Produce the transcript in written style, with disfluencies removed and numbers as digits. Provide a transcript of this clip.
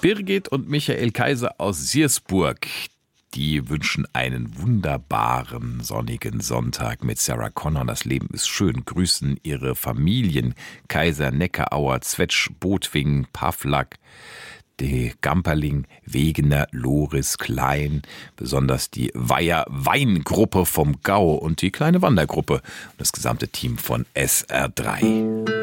Birgit und Michael Kaiser aus Siersburg, die wünschen einen wunderbaren, sonnigen Sonntag mit Sarah Connor. Das Leben ist schön. Grüßen ihre Familien Kaiser, Neckarauer, Zwetsch, Botwing, Pavlak, die Gamperling, Wegener, Loris, Klein, besonders die Weiher-Weingruppe vom Gau und die kleine Wandergruppe und das gesamte Team von SR3.